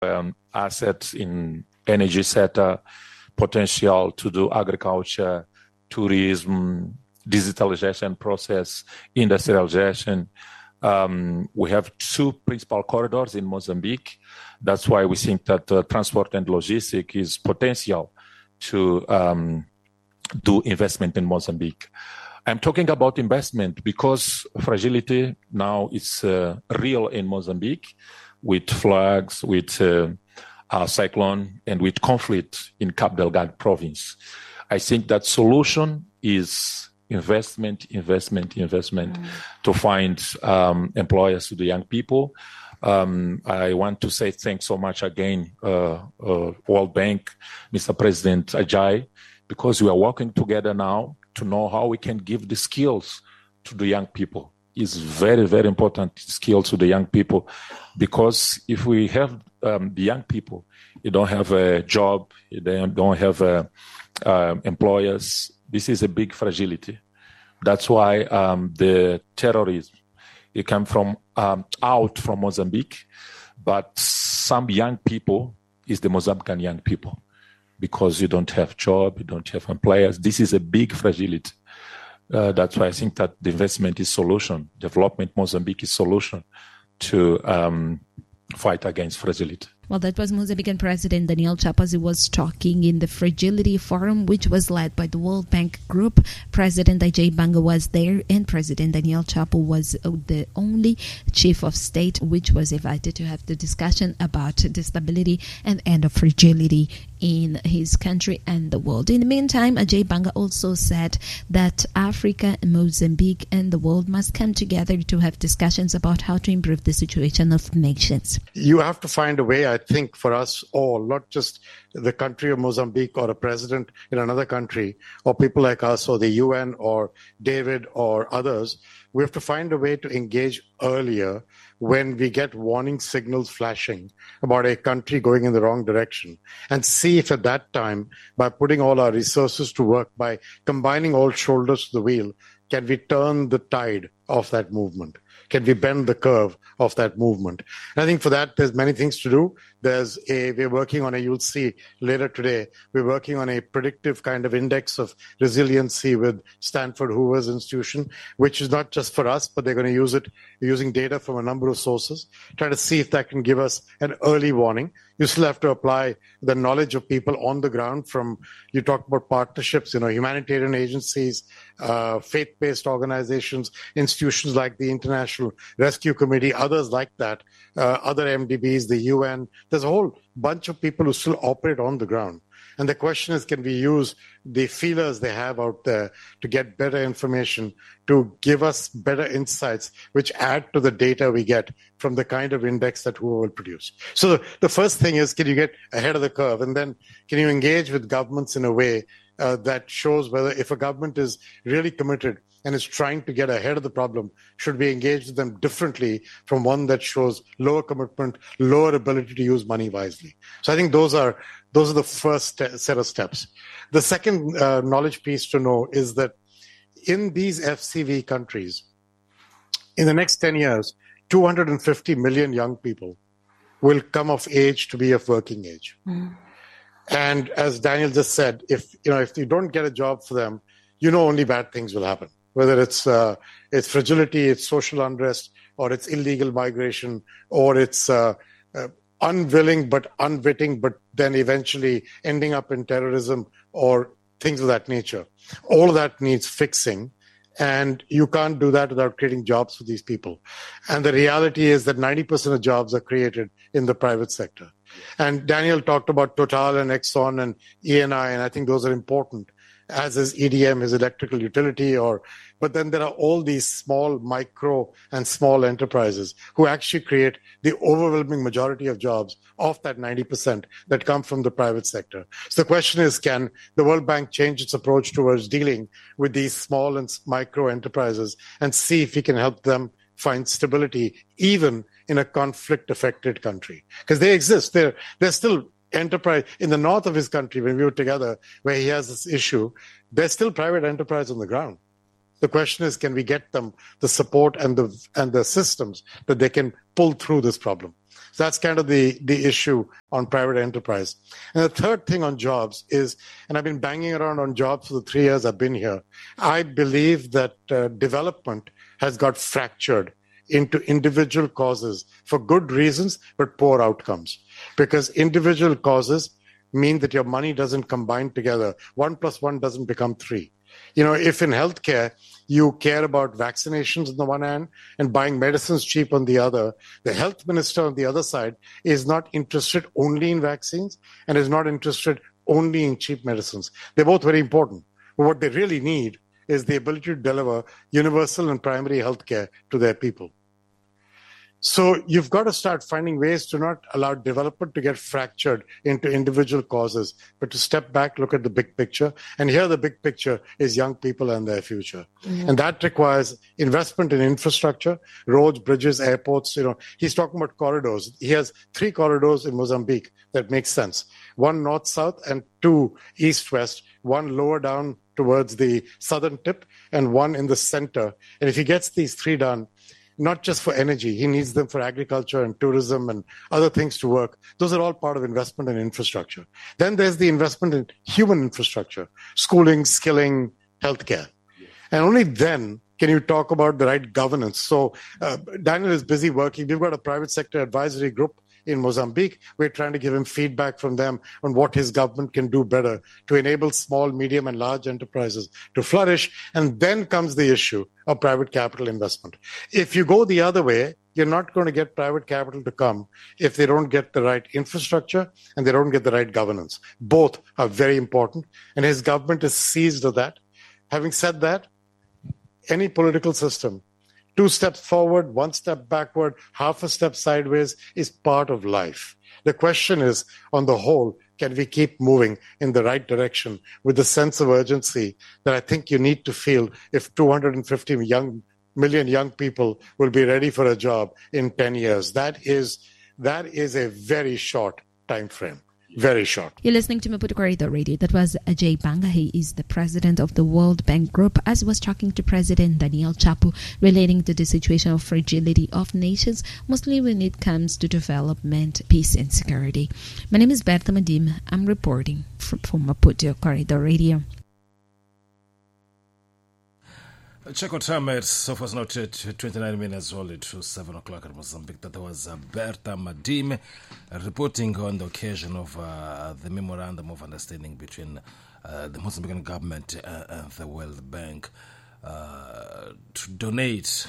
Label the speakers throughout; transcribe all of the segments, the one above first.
Speaker 1: assets in energy sector, potential to do agriculture, tourism, digitalization process, industrialization. We have two principal corridors in Mozambique. That's why we think that transport and logistics is potential to do investment in Mozambique. I'm talking about investment because fragility now is real in Mozambique with floods, with cyclone, and with conflict in Cabo Delgado province. I think that solution is investment to find employers to the young people. I want to say thanks so much again, World Bank, Mr. President Ajay, because we are working together now to know how we can give the skills to the young people. It's very, very important skills to the young people, because if we have the young people, you don't have a job, you don't have employers, this is a big fragility. That's why the terrorism, it came from out from Mozambique, but some young people is the Mozambican young people, because you don't have job, you don't have employers. This is a big fragility. That's why I think that the investment is solution. Development Mozambique is solution to fight against fragility.
Speaker 2: Well, that was Mozambican President Daniel Chapo as he was talking in the Fragility Forum, which was led by the World Bank Group. President Ajay Banga was there, and President Daniel Chapo was the only chief of state which was invited to have the discussion about the stability and end of fragility in his country and the world. In the meantime, Ajay Banga also said that Africa, Mozambique, and the world must come together to have discussions about how to improve the situation of nations.
Speaker 3: You have to find a way, I think, for us all, not just the country of Mozambique or a president in another country or people like us or the UN or David or others. We have to find a way to engage earlier when we get warning signals flashing about a country going in the wrong direction, and see if at that time, by putting all our resources to work, by combining all shoulders to the wheel, can we turn the tide of that movement? Can we bend the curve of that movement? And I think for that, there's many things to do. We're working on you'll see later today, we're working on a predictive kind of index of resiliency with Stanford Hoover's institution, which is not just for us, but they're going to use it using data from a number of sources, try to see if that can give us an early warning. You still have to apply the knowledge of people on the ground you talked about partnerships, humanitarian agencies, faith-based organizations, institutions like the International Rescue Committee, others like that, other MDBs, the UN. There's a whole bunch of people who still operate on the ground. And the question is, can we use the feelers they have out there to get better information, to give us better insights, which add to the data we get from the kind of index that Hoover will produce? So the first thing is, can you get ahead of the curve? And then can you engage with governments in a way that shows whether if a government is really committed and is trying to get ahead of the problem, should we engage with them differently from one that shows lower commitment, lower ability to use money wisely? So I think those are the first set of steps. The second knowledge piece to know is that in these FCV countries, in the next 10 years, 250 million young people will come of age to be of working age. Mm. And as Daniel just said, if you don't get a job for them, only bad things will happen. Whether it's fragility, it's social unrest, or it's illegal migration, or it's unwilling but unwitting, but then eventually ending up in terrorism or things of that nature. All of that needs fixing, and you can't do that without creating jobs for these people. And the reality is that 90% of jobs are created in the private sector. And Daniel talked about Total and Exxon and ENI, and I think those are important, as is EDM, his electrical utility, but then there are all these small, micro and small enterprises who actually create the overwhelming majority of jobs of that 90% that come from the private sector. So the question is, can the World Bank change its approach towards dealing with these small and micro enterprises and see if we can help them find stability even in a conflict-affected country? Because they exist. They're still enterprise in the north of his country. When we were together, where he has this issue, there's still private enterprise on the ground. The question is, can we get them the support and the systems that they can pull through this problem? So that's kind of the issue on private enterprise. And the third thing on jobs is, and I've been banging around on jobs for the 3 years I've been here, I believe that development has got fractured into individual causes for good reasons, but poor outcomes. Because individual causes mean that your money doesn't combine together. 1 + 1 doesn't become 3. If in healthcare, you care about vaccinations on the one hand and buying medicines cheap on the other, the health minister on the other side is not interested only in vaccines and is not interested only in cheap medicines. They're both very important. But what they really need is the ability to deliver universal and primary healthcare to their people. So you've got to start finding ways to not allow development to get fractured into individual causes, but to step back, look at the big picture. And here the big picture is young people and their future. Mm-hmm. And that requires investment in infrastructure, roads, bridges, airports. He's talking about corridors. He has 3 corridors in Mozambique that make sense. 1 north-south and 2 east-west, 1 lower down towards the southern tip and 1 in the center. And if he gets these 3 done, not just for energy, he needs them for agriculture and tourism and other things to work. Those are all part of investment in infrastructure. Then there's the investment in human infrastructure, schooling, skilling, healthcare. And only then can you talk about the right governance. So Daniel is busy working. We've got a private sector advisory group in Mozambique. We're trying to give him feedback from them on what his government can do better to enable small, medium, and large enterprises to flourish. And then comes the issue of private capital investment. If you go the other way, you're not going to get private capital to come if they don't get the right infrastructure and they don't get the right governance. Both are very important, and his government is seized of that. Having said that, any political system, 2 steps forward, 1 step backward, half a step sideways is part of life. The question is, on the whole, can we keep moving in the right direction with the sense of urgency that I think you need to feel if 250 million young people will be ready for a job in 10 years? That is a very short time frame. Very short.
Speaker 2: You're listening to Maputo Corridor Radio. That was Ajay Banga. He is the president of the World Bank Group, as he was talking to President Daniel Chapo relating to the situation of fragility of nations, mostly when it comes to development, peace, and security. My name is Bertha Madim. I'm reporting from Maputo Corridor Radio.
Speaker 4: Check out time. It's so far now 29 minutes only to 7 o'clock in Mozambique. That was Bertha Madim reporting on the occasion of the memorandum of understanding between the Mozambican government and the World Bank to donate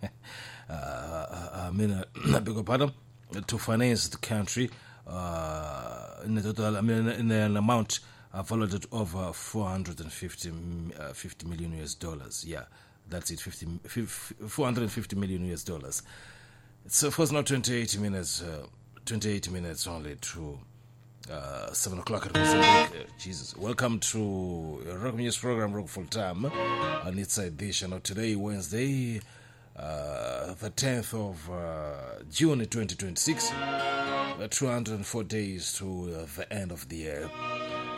Speaker 4: to finance the country in a total, in an amount valued at over $450 million US. Yeah, that's it, $450 million US. It's of course now 28 minutes only to 7 o'clock at Mozambique. Jesus, welcome to Rock News program, Rock Full Time, on its edition of today, Wednesday, the 10th of June 2026. 204 days to the end of the year.